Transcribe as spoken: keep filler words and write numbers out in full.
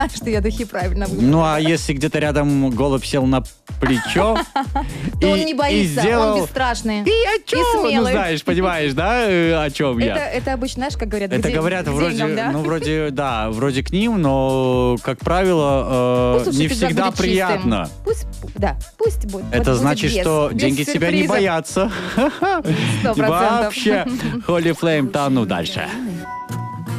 что я духи правильно выбрала. Ну, а если где-то рядом голубь сел на плечо То он и- не и боится, сделал... он бесстрашный. И о чем? Ну, смелый. знаешь, понимаешь, да, э, о чем Это, я? это обычно, знаешь, как говорят, Это к де- говорят к вроде, деньгам, да? ну, вроде, да, вроде к ним, но, как правило, э, Пусть лучше не пиджак всегда будет чистым. приятно. Пусть, да, пусть будет. вот Это будет значит, без- что без деньги тебя не сюрпризов. боятся. Сто И процентов. вообще, Holy Flame, да, ну дальше.